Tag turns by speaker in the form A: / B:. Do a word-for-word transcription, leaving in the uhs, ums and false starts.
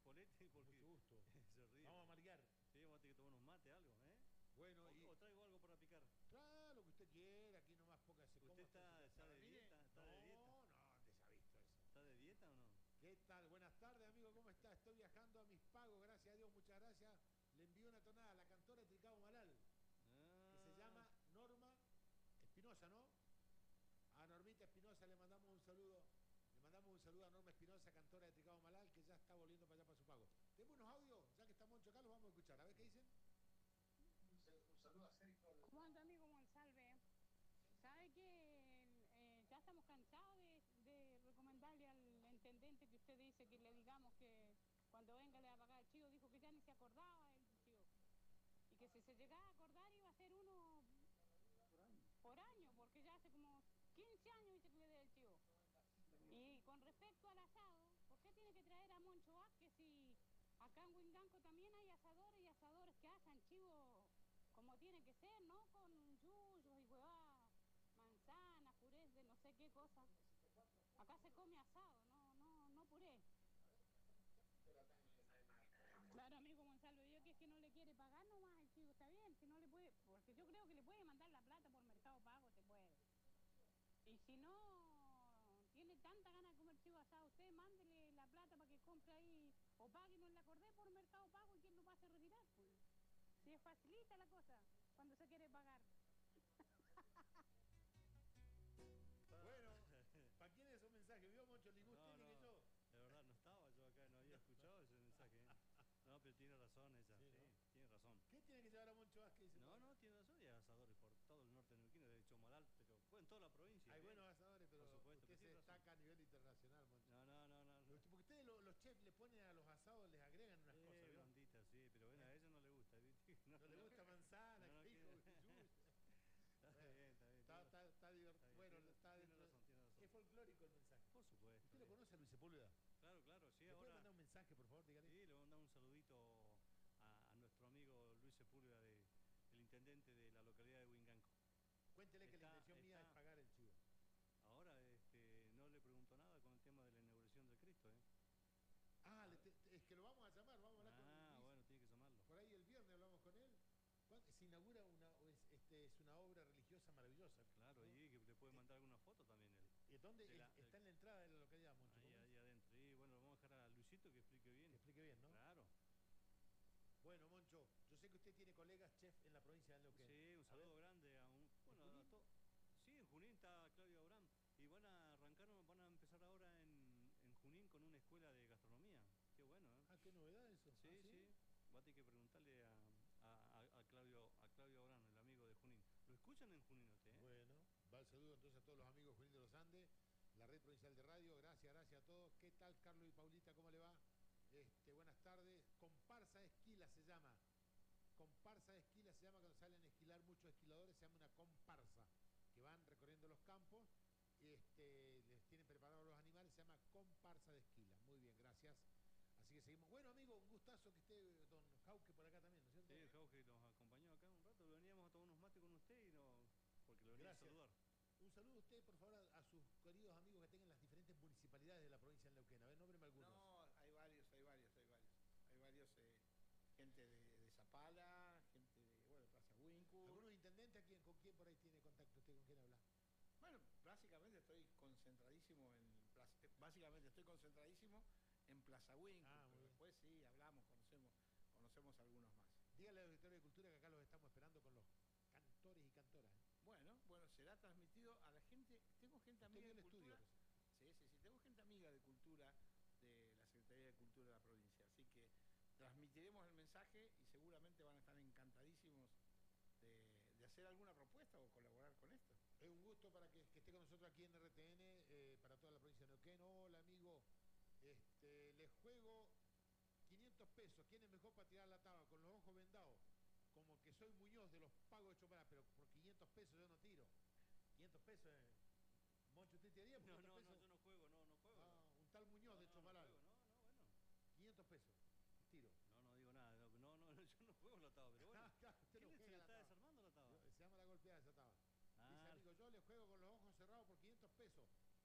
A: Espolete porque
B: mucho gusto.
A: se ríe.
B: Vamos a amargar.
A: Sí, vamos a tener que tomar unos mates, algo, ¿eh?
B: Bueno,
A: o,
B: y...
A: o traigo algo para picar.
B: Trae lo que usted quiera, aquí nomás poca se
A: ¿Usted
B: coma.
A: está, está de dieta? ¿Está
B: no,
A: de dieta?
B: No, ¿dónde se ha visto eso?
A: ¿Está de dieta o no?
B: ¿Qué tal? Buenas tardes, amigo, ¿cómo está? Estoy viajando a mis pagos, gracias a Dios, muchas gracias. Le envío una tonada a la cantora de Tricao Malal,
A: Ah.
B: que se llama Norma Espinosa, ¿no? A Normita Espinosa le mandamos un saludo. Le mandamos un saludo a Norma Espinosa, cantora de Tricao Malal, que ya está volviendo para allá para su pago. Tenemos unos audios, ya que está Moncho acá, los vamos a escuchar. A ver qué dicen.
C: Un saludo a Sergio.
D: ¿Cómo anda, amigo Monsalve? ¿Sabe que eh, ya estamos cansados de, de recomendarle al intendente que usted dice que le digamos que cuando venga le va a pagar el chivo? Dijo que ya ni se acordaba del chivo. Y que si se llegaba a acordar iba a ser uno por año, por año porque ya hace como quince años dice que le dé el chivo. Y con respecto al asado, ¿por qué tiene que traer a Moncho Vázquez si acá en Huinganco también hay asadores y asadores que asan chivo como tiene que ser, ¿no? Con yuyos y huevadas, manzanas, purés de no sé qué cosa. Acá se come asado, no, no, no puré. Claro, amigo Gonzalo, yo que es que no le quiere pagar nomás el chivo, está bien, si no le puede, porque yo creo que le puede mandar la plata por Mercado Pago, se puede. Y si no tiene tanta ganas de comer chivo asado, usted mándele la plata para que compre ahí, o páguenos la acordé por Mercado Pago y quien lo pase a retirar, pues. Si es facilita la cosa, cuando se quiere pagar.
B: Bueno, ¿para quién es esos mensajes? ¿Vio, Moncho? ¿Le gusta
A: No,
B: ni
A: no,
B: que yo?
A: de verdad, no estaba yo acá, no había escuchado ese mensaje. No, pero tiene razón ella, sí,
B: sí, ¿no?
A: Tiene razón.
B: ¿Qué tiene que llevar a Moncho Vázquez?
A: No, no, tiene razón, y hay asadores por todo el norte de neuquino, de Chomalal, pero bueno, en toda la provincia.
B: Hay
A: ¿eh?
B: buenos asadores, pero
A: por supuesto,
B: usted se destaca razón. a nivel internacional, Moncho.
A: No, no, no, no. no.
B: Porque ustedes, los, los chefs, le ponen a los asados, les agregan unas
A: eh,
B: cosas, ¿vio?
A: Blondita, sí, pero bueno,
B: ¿Eh?
A: a ella no le gusta, ¿viste?
B: No, no le gusta manzana, no, no, que hijo,
A: Está
B: bueno,
A: bien, está bien.
B: Está, está, está divertido. Bueno, tiene, está
A: tiene
B: dentro.
A: Razón, tiene razón.
B: Es folclórico el mensaje.
A: Por supuesto.
B: ¿Usted lo conoce a Luis Sepúlveda?
A: Claro, claro, sí.
B: ¿Le
A: ahora...
B: puede mandar un mensaje, por favor? Dígale.
A: Sí, le voy a mandar un saludito a, a nuestro amigo Luis Sepúlveda, de, el intendente de la localidad de Huinganco.
B: Cuéntele está, que la intención está, mía es pagar el chivo.
A: Ahora este, no le pregunto nada con el tema de la inauguración del Cristo, ¿eh?
B: Ah, le te, te, es que lo vamos a llamar, vamos a hablar
A: ah,
B: con él.
A: Ah, bueno, tiene que llamarlo.
B: Por ahí el viernes hablamos con él. Se inaugura una, es, este, es una obra religiosa maravillosa.
A: Claro, ¿no? Y que le puede mandar alguna foto también él.
B: ¿Y dónde? La, está en la entrada de la localidad, Moncho.
A: Ahí, ahí adentro. Y bueno, lo vamos a dejar a Luisito que explique bien.
B: Que explique bien, ¿no?
A: Claro.
B: Bueno, Moncho, yo sé que usted tiene colegas chef en la provincia de Neuquén.
A: Sí, un saludo grande a un... Bueno, a todo. Sí, en Junín está Claudio Abraham. Y van a arrancar, van a empezar ahora en, en Junín con una escuela de gastronomía. Qué bueno, ¿eh?
B: Ah, qué novedad eso.
A: Sí,
B: ¿Ah,
A: sí. sí. Va a tener que preguntarle a, a, a, Claudio, a Claudio Abraham, el amigo de Junín. ¿Lo escuchan en Junín usted? Eh?
B: Bueno, va el saludo entonces a todos los amigos de Junín de los Andes, la red provincial de radio. Gracias, gracias a todos. ¿Qué tal, Carlos y Paulita? ¿Cómo le va? Este, buenas tardes. Comparsa de esquila se llama. Comparsa de esquila se llama cuando salen a esquilar muchos esquiladores, se llama una comparsa, que van recorriendo los campos, este, les tienen preparados los animales, se llama comparsa de esquila. Muy bien, gracias. Así que seguimos. Bueno, amigo, un gustazo que esté don Jauque por acá también, ¿no es cierto?
A: Sí, el Jauque nos acompañó acá un rato, veníamos a tomar unos mates con usted y no, porque lo venía gracias. a saludar.
B: Un saludo a usted, por favor, a, a sus queridos amigos que tengan las diferentes municipalidades de la provincia de Neuquén. A ver, nómbreme algunos.
C: No, hay varios, hay varios, hay varios. Hay varios, eh, gente de, de Zapala, gente de, bueno, Plaza Huincu.
B: ¿Algunos intendentes? ¿A quién, con quién por ahí tiene contacto usted? ¿Con quién habla?
C: Bueno, básicamente estoy concentradísimo en Plaza, básicamente estoy concentradísimo en Plaza Huincu,
B: ah,
C: pero después sí, hablamos, conocemos, conocemos algunos más.
B: Dígale al auditorio de Cultura que acá los estamos esperando con los cantores y cantoras. ¿eh?
C: Bueno, bueno, será transmitido a la gente. Tengo gente amiga de cultura. Estudio, sí, sí, sí, tengo gente amiga de cultura de la Secretaría de Cultura de la provincia, así que transmitiremos el mensaje y seguramente van a estar encantadísimos de, de hacer alguna propuesta o colaborar con esto.
B: Es un gusto para que, que esté con nosotros aquí en R T N, eh, para toda la provincia de Neuquén. Hola, amigo. Este, les juego quinientos pesos. ¿Quién es mejor para tirar la taba? Con los ojos vendados. Como que soy Muñoz de los pagos de Chomalá, pero por quinientos pesos yo no tiro. quinientos pesos, eh. Moncho, ¿usted tiraría por
A: no,
B: quinientos
A: no,
B: pesos?
A: No, yo no juego, no, no juego.
B: Ah, un tal Muñoz
A: no,
B: de
A: no,
B: Chomalá.
A: No, no, no, bueno.
B: quinientos pesos. Tiro.
A: No, no digo nada. No, no, no yo no juego la taba, pero bueno.
B: Ah, claro, usted
A: ¿Quién
B: no
A: se le
B: la
A: está
B: taba.
A: desarmando la taba?
B: Se llama la golpeada esa taba.
A: Ah,
B: dice, amigo, yo le juego con los ojos cerrados por quinientos pesos.